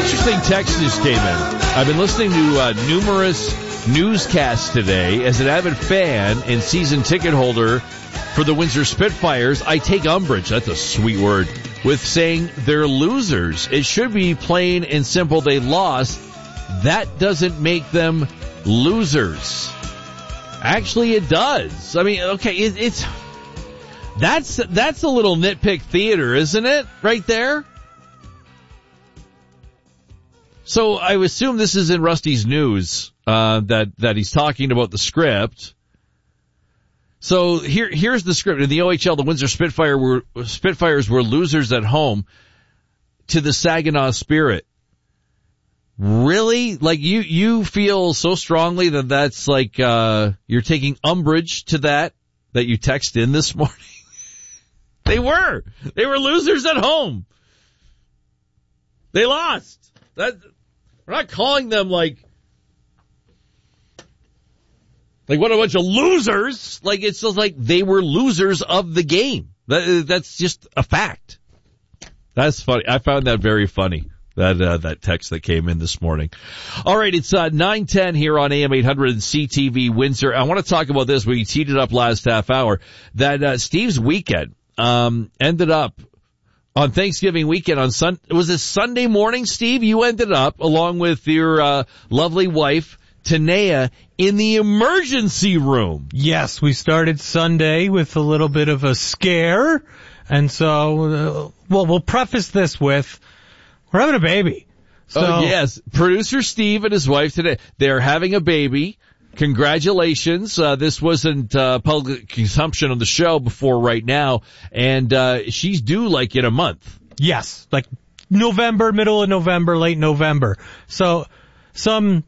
Interesting text just came in. I've been listening to numerous newscasts today. As an avid fan and season ticket holder for the Windsor Spitfires, I take umbrage, that's a sweet word, with saying they're losers. It should be plain and simple. They lost. That doesn't make them losers. Actually, it does. I mean, okay, that's a little nitpick theater, isn't it? Right there. So I assume this is in Rusty's news, that he's talking about the script. So here's the script. In the OHL, the Windsor Spitfires were losers at home to the Saginaw Spirit. Really? Like you feel so strongly that that's like, you're taking umbrage to that you text in this morning? They were losers at home. They lost. We're not calling them like what a bunch of losers. Like, it's just like they were losers of the game. That's just a fact. That's funny. I found that very funny. That text that came in this morning. All right, it's 9:10 here on AM 800 and CTV Windsor. I want to talk about this. We teed it up last half hour. That Steve's weekend ended up on Thanksgiving weekend on was it Sunday morning, Steve? You ended up, along with your lovely wife, Tanea, in the emergency room. Yes, we started Sunday with a little bit of a scare. And so, we'll preface this with, we're having a baby. So, oh, yes. Producer Steve and his wife today, they're having a baby. Congratulations. This wasn't public consumption of the show before right now, and she's due like in a month. Yes, like November, middle of November, late November. So some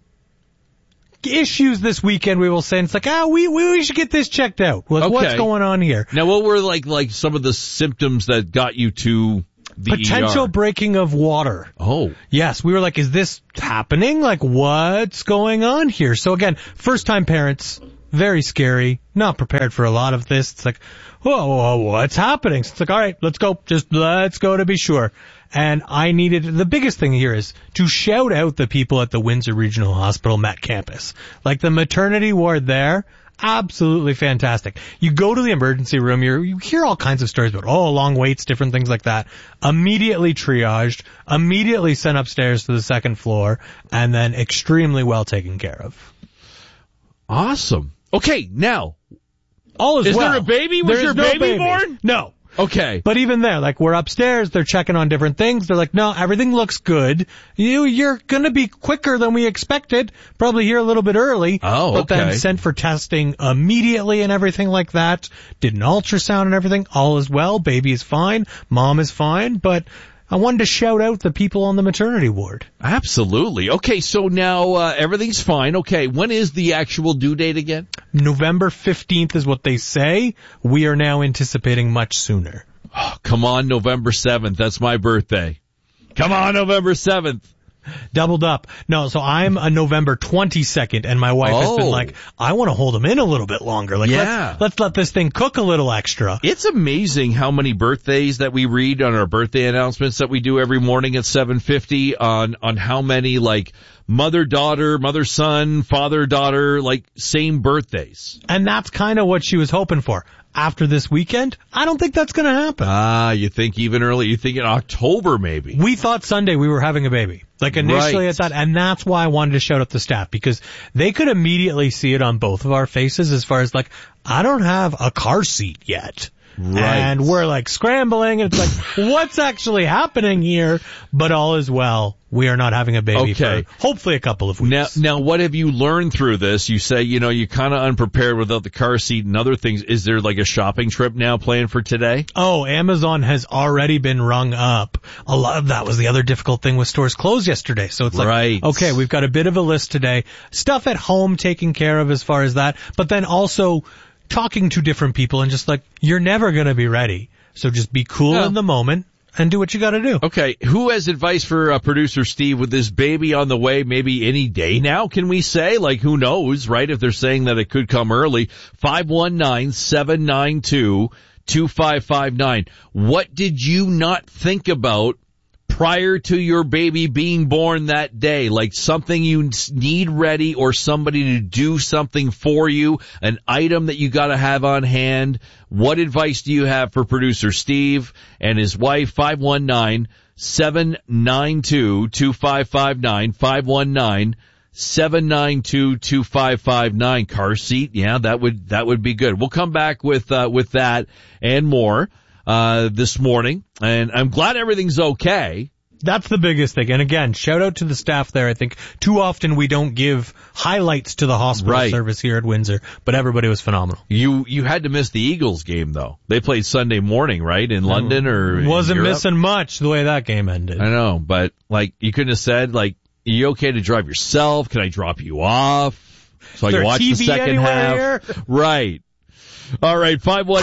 issues this weekend, we will say, and it's like, we should get this checked out. Okay. What's going on here? Now, what were like some of the symptoms that got you to the potential ER? Breaking of water. Oh. Yes, we were like, is this happening? Like, what's going on here? So again, first-time parents, very scary, not prepared for a lot of this. It's like, whoa, what's happening? So it's like, all right, let's go. Just let's go to be sure. And the biggest thing here is to shout out the people at the Windsor Regional Hospital Met Campus. Like the maternity ward there, absolutely fantastic. You go to the emergency room, you hear all kinds of stories about, long waits, different things like that. Immediately triaged, immediately sent upstairs to the second floor, and then extremely well taken care of. Awesome. Okay, now, all is well. There a baby? Was your baby born? No. Okay. But even there, like, we're upstairs, they're checking on different things. They're like, no, everything looks good. You're gonna be quicker than we expected. Probably here a little bit early. Oh, but then sent for testing immediately and everything like that. Did an ultrasound and everything. All is well. Baby is fine. Mom is fine. But I wanted to shout out the people on the maternity ward. Absolutely. Okay, so now everything's fine. Okay, when is the actual due date again? November 15th is what they say. We are now anticipating much sooner. Oh, come on, November 7th. That's my birthday. Come on, November 7th. Doubled up. No, so I'm a November 22nd, and my wife has been like, I want to hold him in a little bit longer. Like, let's let this thing cook a little extra. It's amazing how many birthdays that we read on our birthday announcements that we do every morning at 7:50 on how many, like, mother-daughter, mother-son, father-daughter, like, same birthdays. And that's kind of what she was hoping for. After this weekend, I don't think that's going to happen. You think even early? You think in October maybe? We thought Sunday we were having a baby. Like initially I thought, and that's why I wanted to shout out the staff, because they could immediately see it on both of our faces as far as like, I don't have a car seat yet. Right. And we're like scrambling, and it's like, what's actually happening here? But all is well. We are not having a baby for hopefully a couple of weeks. Now, what have you learned through this? You say, you're kind of unprepared without the car seat and other things. Is there like a shopping trip now planned for today? Oh, Amazon has already been rung up. A lot of that was the other difficult thing with stores closed yesterday. So it's like, okay, we've got a bit of a list today. Stuff at home taken care of as far as that, but then also talking to different people and just like, you're never going to be ready. So just be cool in the moment and do what you got to do. Okay. Who has advice for producer Steve with this baby on the way maybe any day now, can we say? Like, who knows, right? If they're saying that it could come early. 519-792-2559. What did you not think about prior to your baby being born that day, like something you need ready or somebody to do something for you, an item that you got to have on hand. What advice do you have for producer Steve and his wife? 519-792-2559, 519-792-2559. Car seat, yeah, that would be good. We'll come back with that and more this morning, and I'm glad everything's okay. That's the biggest thing. And again, shout out to the staff there. I think too often we don't give highlights to the hospital service here at Windsor, but everybody was phenomenal. You had to miss the Eagles game though. They played Sunday morning, right, in London or wasn't missing much the way that game ended. I know, but like you couldn't have said like, are you okay to drive yourself? Can I drop you off so I can watch the second half? Here? Right. All right,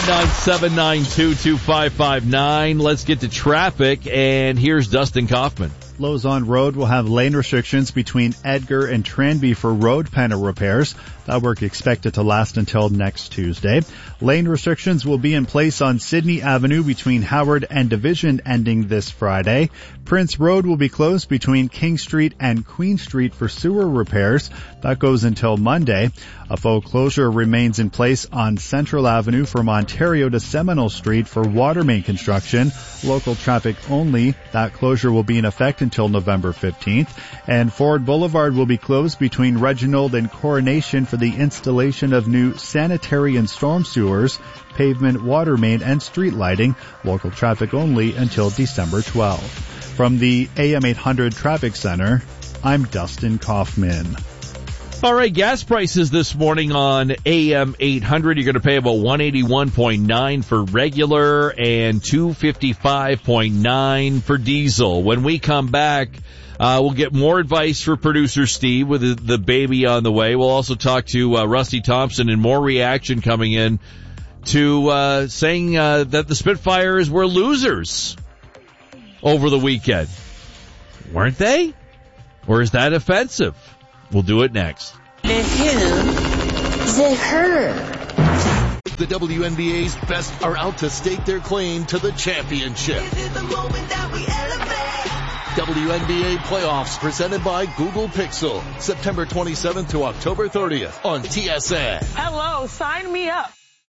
519-792-2559. Let's get to traffic, and here's Dustin Kaufman. Lausanne Road will have lane restrictions between Edgar and Tranby for road panel repairs. That work expected to last until next Tuesday. Lane restrictions will be in place on Sydney Avenue between Howard and Division ending this Friday. Prince Road will be closed between King Street and Queen Street for sewer repairs. That goes until Monday. A faux closure remains in place on Central Avenue from Ontario to Seminole Street for water main construction. Local traffic only. That closure will be in effect until November 15th. And Ford Boulevard will be closed between Reginald and Coronation for the installation of new sanitary and storm sewers, pavement, water main, and street lighting. Local traffic only until December 12th. From the AM 800 Traffic Center, I'm Dustin Kaufman. All right, gas prices this morning on AM 800. You're going to pay about $181.9 for regular and $255.9 for diesel. When we come back, we'll get more advice for producer Steve with the baby on the way. We'll also talk to Rusty Thompson and more reaction coming in to saying that the Spitfires were losers over the weekend. Weren't they? Or is that offensive? We'll do it next. The who, the her. The WNBA's best are out to stake their claim to the championship. This is the moment that we elevate. WNBA playoffs presented by Google Pixel. September 27th to October 30th on TSN. Hello, sign me up.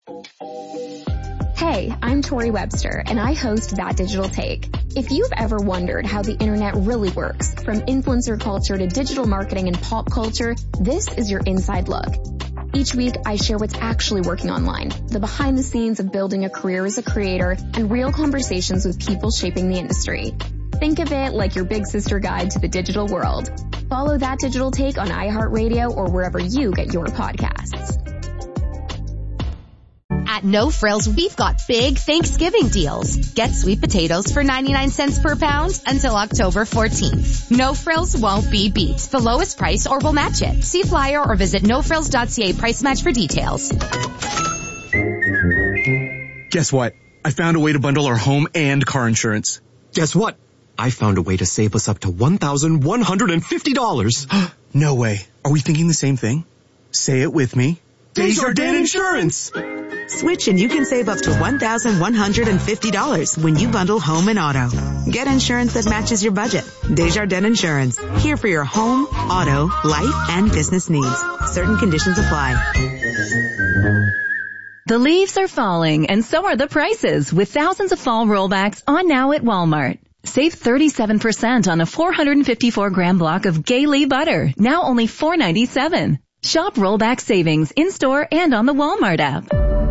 Hey, I'm Tori Webster, and I host That Digital Take. If you've ever wondered how the internet really works, from influencer culture to digital marketing and pop culture, this is your inside look. Each week, I share what's actually working online, the behind the scenes of building a career as a creator, and real conversations with people shaping the industry. Think of it like your big sister guide to the digital world. Follow That Digital Take on iHeartRadio or wherever you get your podcasts. At No Frills, we've got big Thanksgiving deals. Get sweet potatoes for 99 cents per pound until October 14th. No Frills won't be beat. The lowest price or we'll match it. See flyer or visit nofrills.ca price match for details. Guess what? I found a way to bundle our home and car insurance. Guess what? I found a way to save us up to $1,150. No way. Are we thinking the same thing? Say it with me. Desjardins Insurance! Switch and you can save up to $1,150 when you bundle home and auto. Get insurance that matches your budget. Desjardins Insurance. Here for your home, auto, life, and business needs. Certain conditions apply. The leaves are falling and so are the prices with thousands of fall rollbacks on now at Walmart. Save 37% on a 454-gram block of Gaylee butter, now only $4.97. Shop rollback savings in-store and on the Walmart app.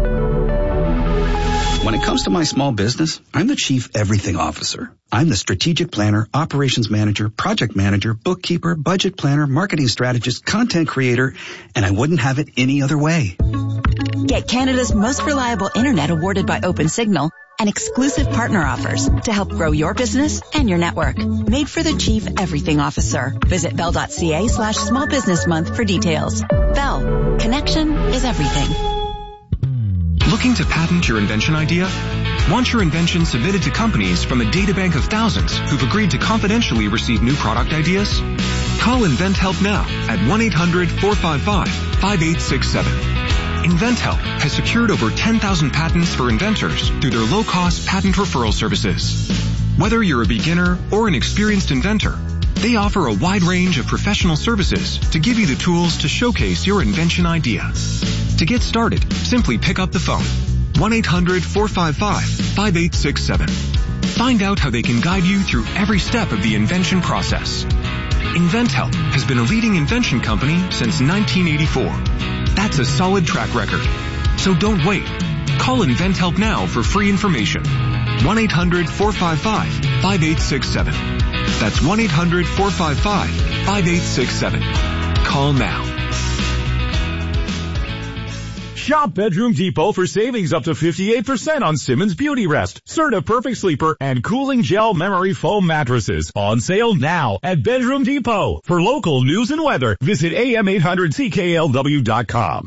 When it comes to my small business, I'm the Chief Everything Officer. I'm the strategic planner, operations manager, project manager, bookkeeper, budget planner, marketing strategist, content creator, and I wouldn't have it any other way. Get Canada's most reliable internet awarded by OpenSignal and exclusive partner offers to help grow your business and your network. Made for the Chief Everything Officer. Visit bell.ca/small business month for details. Bell. Connection is everything. Looking to patent your invention idea? Want your invention submitted to companies from a databank of thousands who've agreed to confidentially receive new product ideas? Call InventHelp now at 1-800-455-5867. InventHelp has secured over 10,000 patents for inventors through their low-cost patent referral services. Whether you're a beginner or an experienced inventor, they offer a wide range of professional services to give you the tools to showcase your invention idea. To get started, simply pick up the phone. 1-800-455-5867. Find out how they can guide you through every step of the invention process. InventHelp has been a leading invention company since 1984. That's a solid track record. So don't wait. Call InventHelp now for free information. 1-800-455-5867. That's 1-800-455-5867. Call now. Shop Bedroom Depot for savings up to 58% on Simmons Beauty Rest, Serta Perfect Sleeper, and Cooling Gel Memory Foam mattresses. On sale now at Bedroom Depot. For local news and weather, visit am800cklw.com.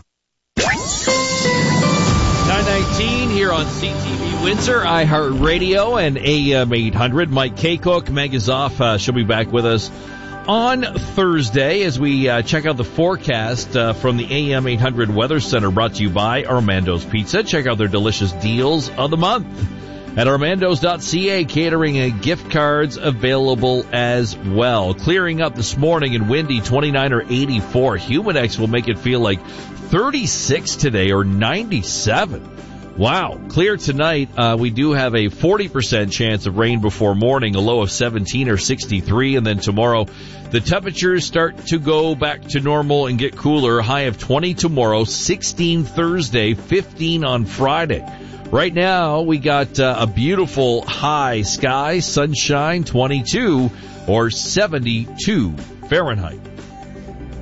919 here on CTV Windsor, iHeartRadio, and AM 800. Mike Kaycook, Meg is off. She'll be back with us on Thursday as we check out the forecast from the AM 800 Weather Center, brought to you by Armando's Pizza. Check out their delicious deals of the month at armandos.ca. Catering and gift cards available as well. Clearing up this morning and windy, 29 or 84. Humidex will make it feel like 36 today or 97. Wow. Clear tonight. We do have a 40% chance of rain before morning, a low of 17 or 63. And then tomorrow, the temperatures start to go back to normal and get cooler. High of 20 tomorrow, 16 Thursday, 15 on Friday. Right now, we got a beautiful high sky, sunshine, 22 or 72 Fahrenheit.